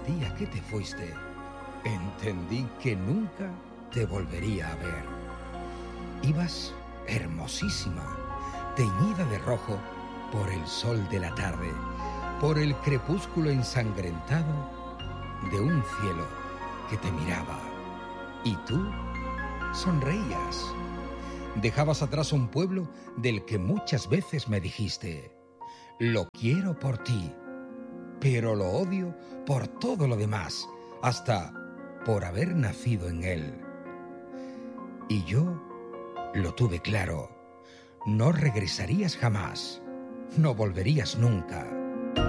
día que te fuiste, entendí que nunca te volvería a ver. Ibas hermosísima, teñida de rojo por el sol de la tarde, por el crepúsculo ensangrentado de un cielo que te miraba. Y tú sonreías. Dejabas atrás un pueblo del que muchas veces me dijiste: lo quiero por ti, pero lo odio por todo lo demás, hasta por haber nacido en él. Y yo lo tuve claro. No regresarías jamás. No volverías nunca.